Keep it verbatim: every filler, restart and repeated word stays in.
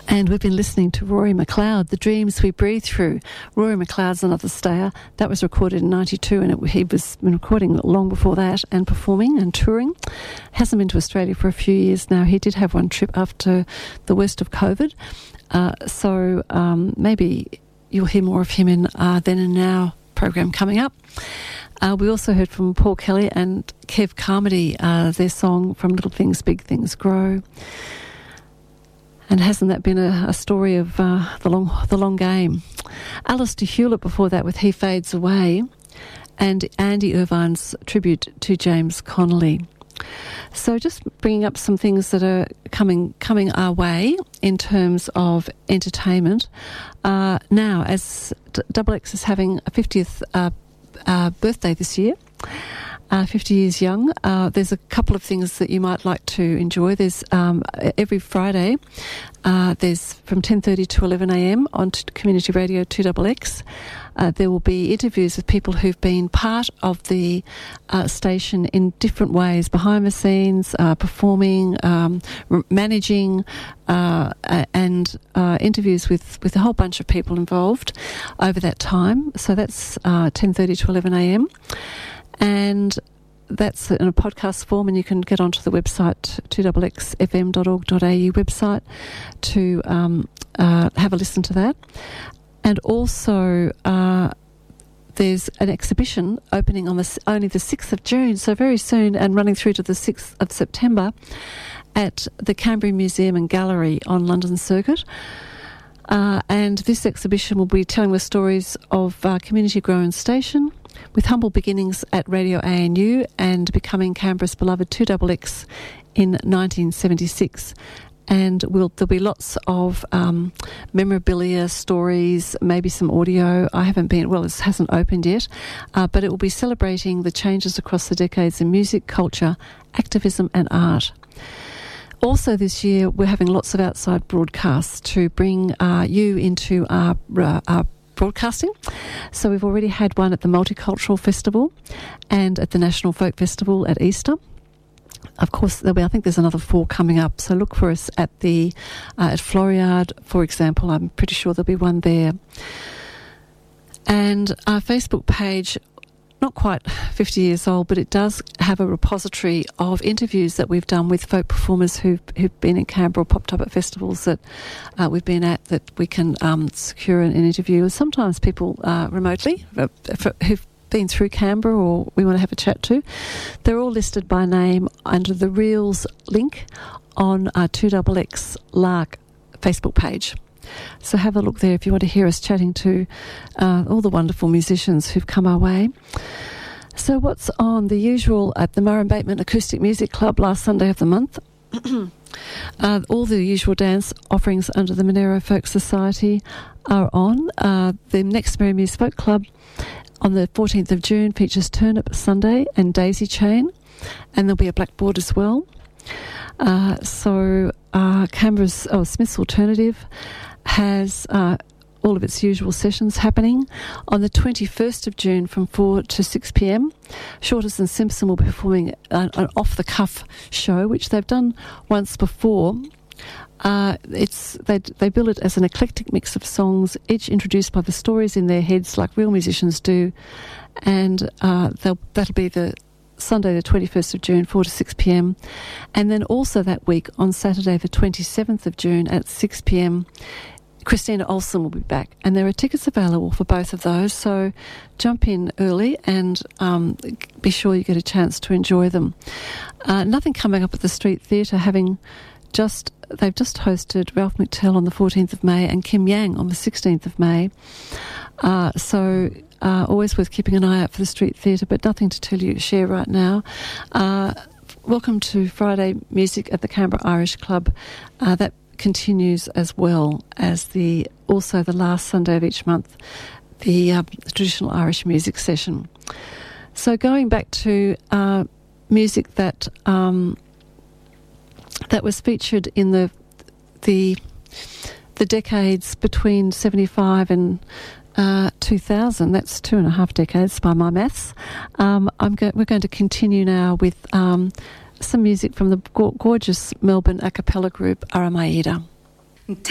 And we've been listening to Rory McLeod, The Dreams We Breathe Through. Rory McLeod's another stayer. That was recorded in ninety-two, and it, he was been recording long before that and performing and touring. Hasn't been to Australia for a few years now. He did have one trip after the worst of COVID. Uh, so um, maybe you'll hear more of him in uh, Then and Now program coming up. Uh, we also heard from Paul Kelly and Kev Carmody, uh, their song From Little Things, Big Things Grow. And hasn't that been a, a story of uh, the long the long game? Alistair Hewlett before that with He Fades Away, and Andy Irvine's tribute to James Connolly. So just bringing up some things that are coming coming our way in terms of entertainment. Uh, now, as D- Double X is having a fiftieth uh, uh, birthday this year, Uh, fifty years young, uh, there's a couple of things that you might like to enjoy. There's um, every Friday, uh, there's from ten thirty to eleven a m on Community Radio two X X. Uh, there will be interviews with people who've been part of the uh, station in different ways, behind the scenes, uh, performing, um, r- managing, uh, and uh, interviews with, with a whole bunch of people involved over that time. So that's uh, ten thirty to eleven a m And that's in a podcast form, and you can get onto the website, two x x f m dot org dot a u website, to um, uh, have a listen to that. And also uh, there's an exhibition opening on the, only the sixth of June, so very soon, and running through to the sixth of September at the Canberra Museum and Gallery on London Circuit. Uh, and this exhibition will be telling the stories of uh, community-grown station, with humble beginnings at Radio A N U and becoming Canberra's beloved two X X in nineteen seventy-six. And we'll, there'll be lots of um, memorabilia, stories, maybe some audio. I haven't been, well, it hasn't opened yet, uh, but it will be celebrating the changes across the decades in music, culture, activism and art. Also this year, we're having lots of outside broadcasts to bring uh, you into our, uh, our broadcasting. So we've already had one at the Multicultural Festival and at the National Folk Festival at Easter. Of course, there'll be, I think there's another four coming up. So look for us at the uh, at Floriade, for example. I'm pretty sure there'll be one there. And our Facebook page, not quite fifty years old, but it does have a repository of interviews that we've done with folk performers who've, who've been in Canberra or popped up at festivals that uh, we've been at, that we can um, secure an, an interview. Sometimes people uh, remotely uh, for, who've been through Canberra or we want to have a chat to. They're all listed by name under the Reels link on our two X X Lark Facebook page. So have a look there if you want to hear us chatting to uh, all the wonderful musicians who've come our way. So what's on? The usual at the Murray Bateman Acoustic Music Club last Sunday of the month. uh, all the usual dance offerings under the Monero Folk Society are on. Uh, the next Merry Muse Folk Club on the fourteenth of June features Turnip Sunday and Daisy Chain, and there'll be a blackboard as well. Uh, so uh, Canberra's oh, Smith's Alternative has uh, all of its usual sessions happening. On the twenty-first of June from four to six p m, Shorters and Simpson will be performing an, an off-the-cuff show, which they've done once before. Uh, it's they they bill it as an eclectic mix of songs, each introduced by the stories in their heads like real musicians do, and uh, they'll, that'll be the Sunday the twenty-first of June, four to six p m, and then also that week on Saturday the twenty-seventh of June at six p m, Christina Olsen will be back, and there are tickets available for both of those, so jump in early and um, be sure you get a chance to enjoy them. Uh, nothing coming up at the Street Theatre, having just they've just hosted Ralph McTell on the fourteenth of May and Kim Yang on the sixteenth of May. Uh, so uh, always worth keeping an eye out for the Street Theatre, but nothing to tell you share right now. Uh, welcome to Friday Music at the Canberra Irish Club. Uh, that continues as well as the also the last Sunday of each month, the, uh, the traditional Irish music session. So going back to uh, music that um, that was featured in the the the decades between seventy-five and uh, two thousand. That's two and a half decades by my maths. Um, I'm go- we're going to continue now with um, some music from the go- gorgeous Melbourne a cappella group Aramaida.